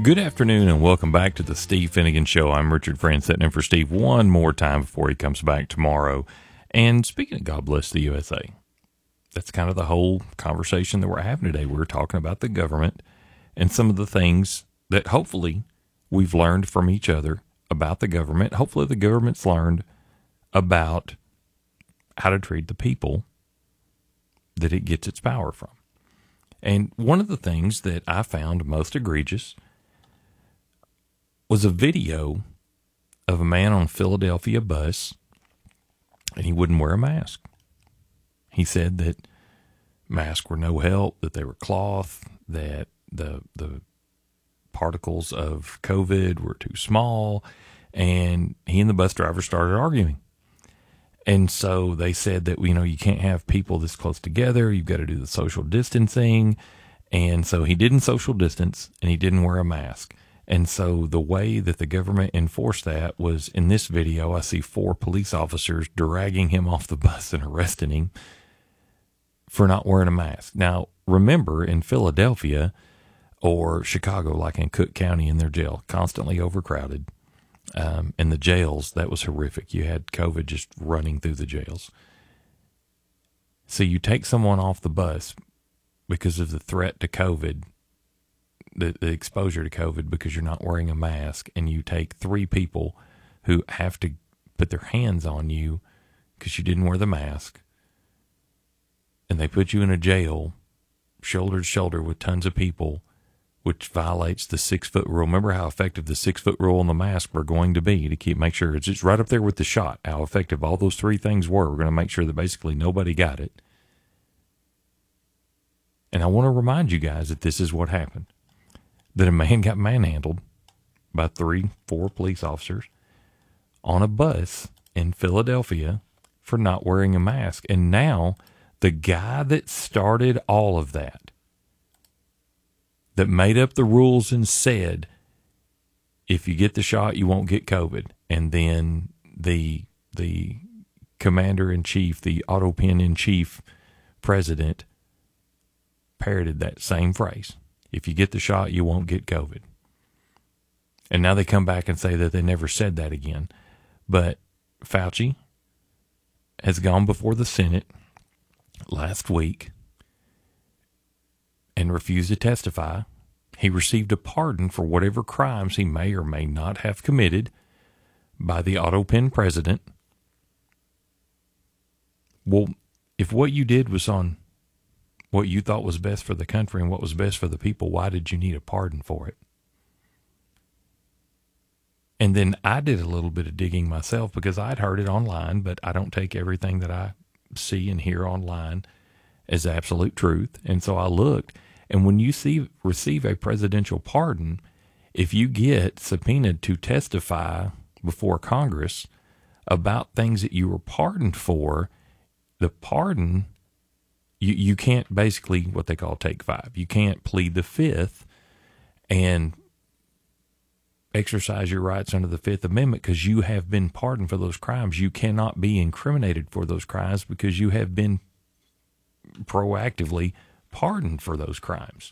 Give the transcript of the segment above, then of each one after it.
Good afternoon and welcome back to the Steve Finnegan Show. I'm Richard Friend, sitting in for Steve one more time before he comes back tomorrow. And speaking of God bless the USA, that's kind of the whole conversation that we're having today. We're talking about the government and some of the things that hopefully we've learned from each other about the government. Hopefully the government's learned about how to treat the people that it gets its power from. And one of the things that I found most egregious was a video of a man on a Philadelphia bus, and he wouldn't wear a mask. He said that masks were no help, that they were cloth, that the particles of COVID were too small, and he and the bus driver started arguing. And so they said that, you can't have people this close together. You've got to do the social distancing. And so he didn't social distance, and he didn't wear a mask. And so the way that the government enforced that was, in this video, I see 4 police officers dragging him off the bus and arresting him for not wearing a mask. Now, remember, in Philadelphia or Chicago, like in Cook County in their jail, constantly overcrowded. In the jails, that was horrific. You had COVID just running through the jails. So you take someone off the bus because of the threat to COVID, the exposure to COVID, because you're not wearing a mask, and you take 3 people who have to put their hands on you because you didn't wear the mask, and they put you in a jail shoulder to shoulder with tons of people, which violates the 6-foot rule. Remember how effective the 6-foot rule and the mask were going to be to make sure it's just right up there with the shot, how effective all those 3 things were. We're going to make sure that basically nobody got it. And I want to remind you guys that this is what happened. That a man got manhandled by 3-4 police officers on a bus in Philadelphia for not wearing a mask. And now the guy that started all of that made up the rules and said, if you get the shot, you won't get COVID. And then the commander-in-chief, the Autopin-in-chief president parroted that same phrase. If you get the shot, you won't get COVID. And now they come back and say that they never said that again. But Fauci has gone before the Senate last week and refused to testify. He received a pardon for whatever crimes he may or may not have committed by the Autopin president. Well, if what you did was on what you thought was best for the country and what was best for the people, why did you need a pardon for it? And then I did a little bit of digging myself because I'd heard it online, but I don't take everything that I see and hear online as absolute truth. And so I looked, and when you receive a presidential pardon, if you get subpoenaed to testify before Congress about things that you were pardoned for, the pardon, you can't basically what they call take 5. You can't plead the 5th and exercise your rights under the 5th Amendment because you have been pardoned for those crimes. You cannot be incriminated for those crimes because you have been proactively pardoned for those crimes.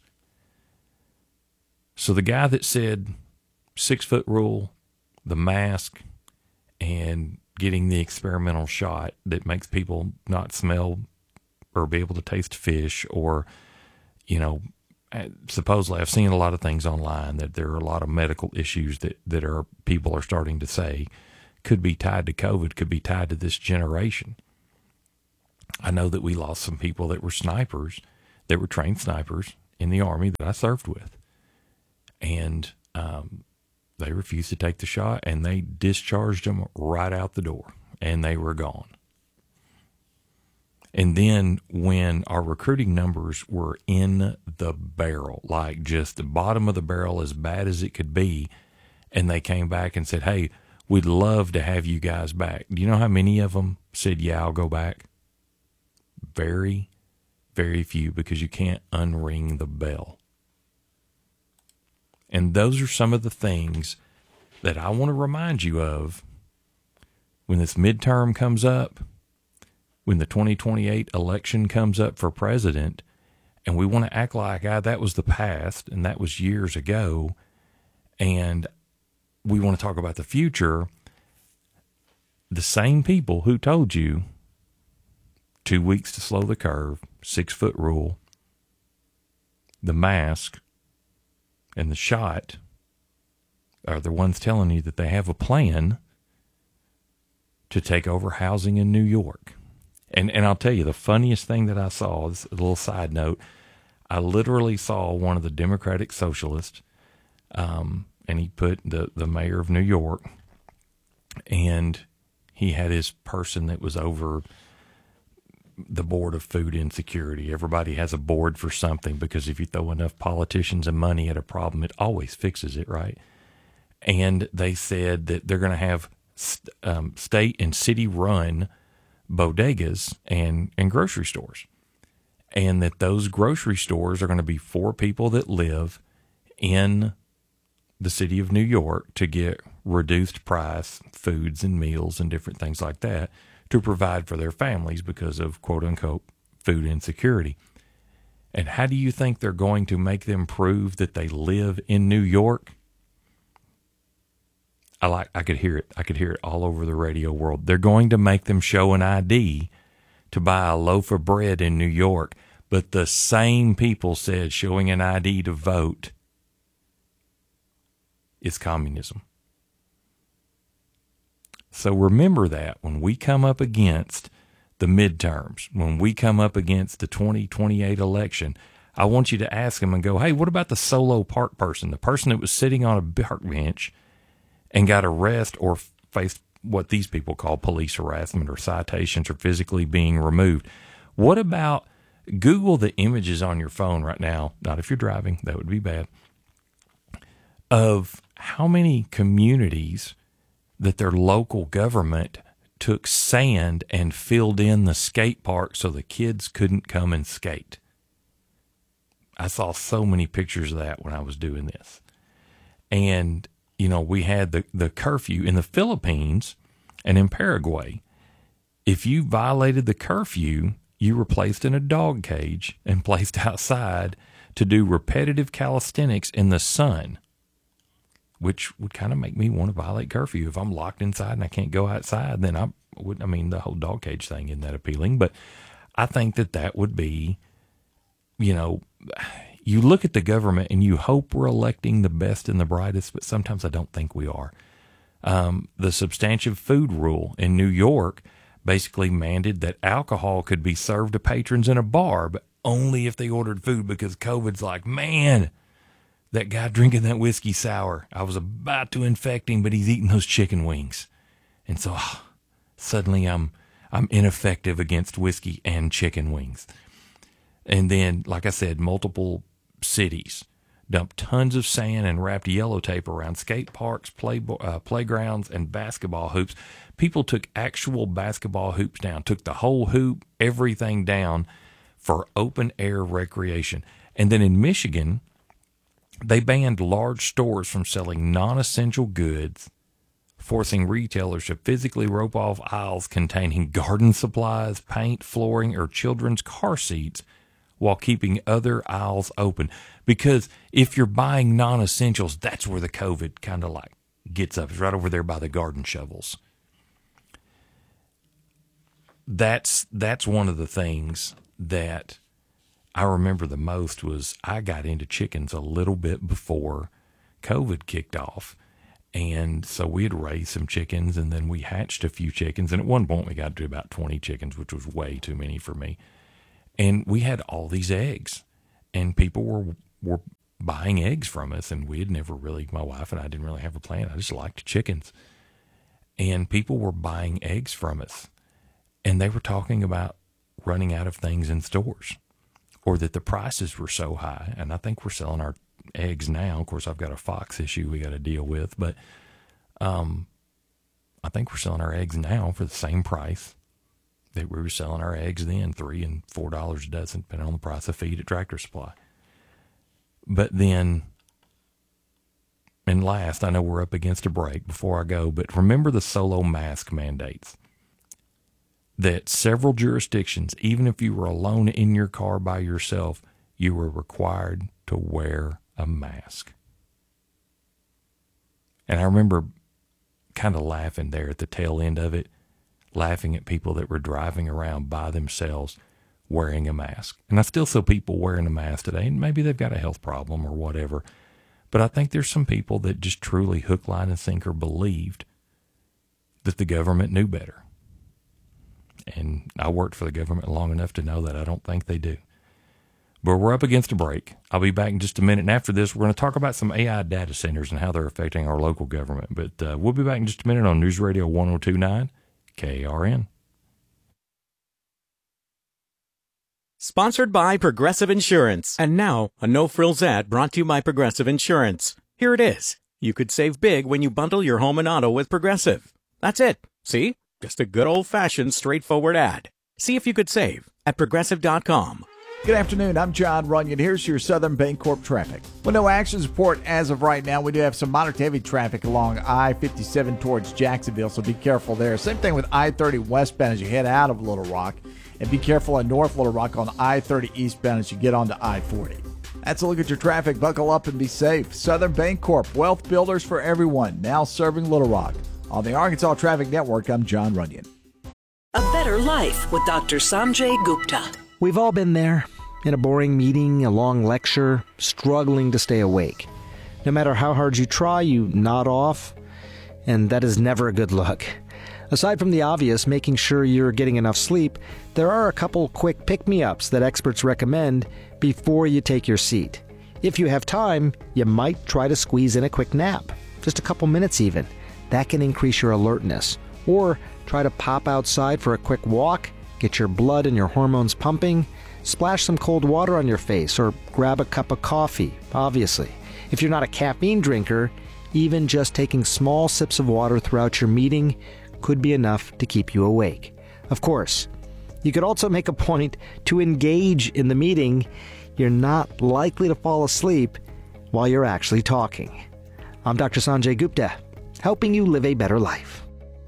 So the guy that said 6-foot rule, the mask, and getting the experimental shot that makes people not smell or be able to taste fish, or, supposedly I've seen a lot of things online that there are a lot of medical issues that people are starting to say could be tied to COVID, could be tied to this generation. I know that we lost some people that were snipers, that were trained snipers in the Army that I served with. And they refused to take the shot, and they discharged them right out the door, and they were gone. And then when our recruiting numbers were in the barrel, like just the bottom of the barrel, as bad as it could be, and they came back and said, hey, we'd love to have you guys back. Do you know how many of them said, yeah, I'll go back? Very, very few, because you can't unring the bell. And those are some of the things that I want to remind you of when this midterm comes up, when the 2028 election comes up for president, and we want to act like, that was the past and that was years ago. And we want to talk about the future. The same people who told you 2 weeks to slow the curve, 6-foot rule, the mask, and the shot are the ones telling you that they have a plan to take over housing in New York. And I'll tell you, the funniest thing that I saw, this a little side note, I literally saw one of the Democratic Socialists, and he put the mayor of New York, and he had his person that was over the Board of Food Insecurity. Everybody has a board for something, because if you throw enough politicians and money at a problem, it always fixes it, right? And they said that they're going to have state and city run bodegas and grocery stores, and that those grocery stores are going to be for people that live in the city of New York to get reduced price foods and meals and different things like that to provide for their families because of quote unquote food insecurity. And how do you think they're going to make them prove that they live in New York? I could hear it. I could hear it all over the radio world. They're going to make them show an ID to buy a loaf of bread in New York. But the same people said showing an ID to vote is communism. So remember that when we come up against the midterms, when we come up against the 2028 election, I want you to ask them and go, hey, what about the solo park person, the person that was sitting on a park bench and got arrested or faced what these people call police harassment or citations or physically being removed? What about Google the images on your phone right now, not if you're driving, that would be bad, of how many communities that their local government took sand and filled in the skate park so the kids couldn't come and skate. I saw so many pictures of that when I was doing this. And you know, we had the curfew in the Philippines and in Paraguay. If you violated the curfew, you were placed in a dog cage and placed outside to do repetitive calisthenics in the sun, which would kind of make me want to violate curfew. If I'm locked inside and I can't go outside, then the whole dog cage thing isn't that appealing. But I think that would be, you know, you look at the government and you hope we're electing the best and the brightest, but sometimes I don't think we are. The substantive food rule in New York basically mandated that alcohol could be served to patrons in a bar, but only if they ordered food, because COVID's like, man, that guy drinking that whiskey sour, I was about to infect him, but he's eating those chicken wings. And so suddenly I'm ineffective against whiskey and chicken wings. And then, like I said, multiple cities dumped tons of sand and wrapped yellow tape around skate parks, playgrounds, and basketball hoops. People took actual basketball hoops down, took the whole hoop, everything down for open air recreation. And then in Michigan, they banned large stores from selling non-essential goods, forcing retailers to physically rope off aisles containing garden supplies, paint, flooring, or children's car seats, while keeping other aisles open. Because if you're buying non-essentials, that's where the COVID kind of like gets up. It's right over there by the garden shovels. That's one of the things that I remember the most was I got into chickens a little bit before COVID kicked off. And so we had raised some chickens, and then we hatched a few chickens. And at one point we got to about 20 chickens, which was way too many for me. And we had all these eggs, and people were buying eggs from us. And we had never really, my wife and I didn't really have a plan. I just liked chickens. And people were buying eggs from us. And they were talking about running out of things in stores, or that the prices were so high. And I think we're selling our eggs now. Of course, I've got a Fox issue we got to deal with, but I think we're selling our eggs now for the same price that we were selling our eggs then, $3 and $4 a dozen, depending on the price of feed at Tractor Supply. But then, and last, I know we're up against a break before I go, but remember the solo mask mandates. That several jurisdictions, even if you were alone in your car by yourself, you were required to wear a mask. And I remember kind of laughing there at the tail end of it, laughing at people that were driving around by themselves wearing a mask. And I still see people wearing a mask today, and maybe they've got a health problem or whatever. But I think there's some people that just truly hook, line, and sinker believed that the government knew better. And I worked for the government long enough to know that I don't think they do. But we're up against a break. I'll be back in just a minute. And after this, we're going to talk about some AI data centers and how they're affecting our local government. But we'll be back in just a minute on News Radio 102.9 KARN. Sponsored by Progressive Insurance. And now, a no-frills ad brought to you by Progressive Insurance. Here it is. You could save big when you bundle your home and auto with Progressive. That's it. See? Just a good old-fashioned, straightforward ad. See if you could save at Progressive.com. Good afternoon. I'm John Runyon. Here's your Southern Bancorp traffic. Well, no actions report as of right now. We do have some moderate to heavy traffic along I-57 towards Jacksonville, so be careful there. Same thing with I-30 westbound as you head out of Little Rock. And be careful in North Little Rock on I-30 eastbound as you get onto I-40. That's a look at your traffic. Buckle up and be safe. Southern Bancorp, wealth builders for everyone, now serving Little Rock. On the Arkansas Traffic Network, I'm John Runyon. A Better Life with Dr. Sanjay Gupta. We've all been there, in a boring meeting, a long lecture, struggling to stay awake. No matter how hard you try, you nod off, and that is never a good look. Aside from the obvious, making sure you're getting enough sleep, there are a couple quick pick-me-ups that experts recommend before you take your seat. If you have time, you might try to squeeze in a quick nap, just a couple minutes even. That can increase your alertness. Or try to pop outside for a quick walk, get your blood and your hormones pumping, splash some cold water on your face, or grab a cup of coffee, obviously. If you're not a caffeine drinker, even just taking small sips of water throughout your meeting could be enough to keep you awake. Of course, you could also make a point to engage in the meeting. You're not likely to fall asleep while you're actually talking. I'm Dr. Sanjay Gupta, helping you live a better life.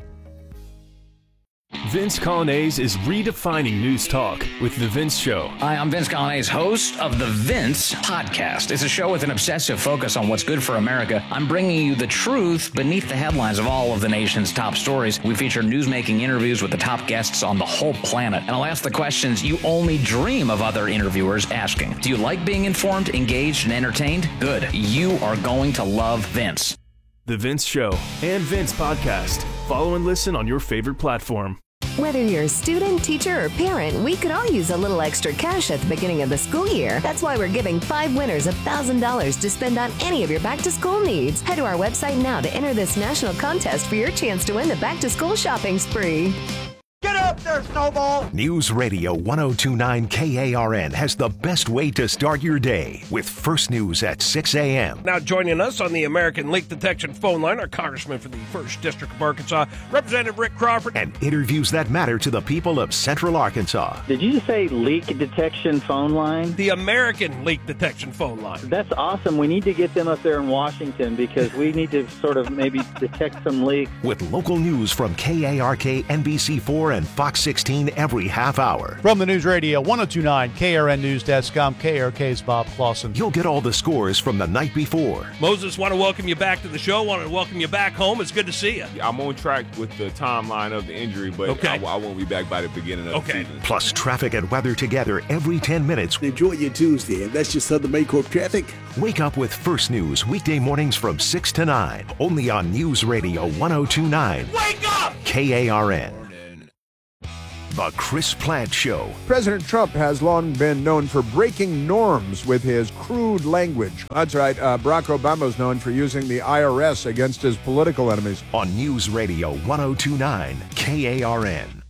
Vince Colonnese is redefining news talk with The Vince Show. Hi, I'm Vince Colonnese, host of The Vince Podcast. It's a show with an obsessive focus on what's good for America. I'm bringing you the truth beneath the headlines of all of the nation's top stories. We feature newsmaking interviews with the top guests on the whole planet. And I'll ask the questions you only dream of other interviewers asking. Do you like being informed, engaged, and entertained? Good. You are going to love Vince. The Vince Show and Vince Podcast. Follow and listen on your favorite platform. Whether you're a student, teacher, or parent, we could all use a little extra cash at the beginning of the school year. That's why we're giving 5 winners $1,000 to spend on any of your back-to-school needs. Head to our website now to enter this national contest for your chance to win the back-to-school shopping spree. Get up there, Snowball! News Radio 102.9 KARN has the best way to start your day with First News at 6 a.m. Now joining us on the American Leak Detection phone line, our Congressman for the 1st District of Arkansas, Representative Rick Crawford. And interviews that matter to the people of Central Arkansas. Did you say leak detection phone line? The American Leak Detection phone line. That's awesome. We need to get them up there in Washington because we need to sort of maybe detect some leaks. With local news from KARK, NBC4, and Fox 16 every half hour. From the News Radio 102.9 KRN News Desk, I'm KRK's Bob Clausen. You'll get all the scores from the night before. Moses, want to welcome you back to the show. Want to welcome you back home. It's good to see you. I'm on track with the timeline of the injury, but okay. I won't be back by the beginning of the season. Plus traffic and weather together every 10 minutes. Enjoy your Tuesday, and that's just Southern Bancorp traffic. Wake up with First News weekday mornings from 6 to 9, only on News Radio 102.9. Wake up! KARN. The Chris Plante Show. President Trump has long been known for breaking norms with his crude language. That's right, Barack Obama is known for using the IRS against his political enemies. On News Radio 102.9 KARN.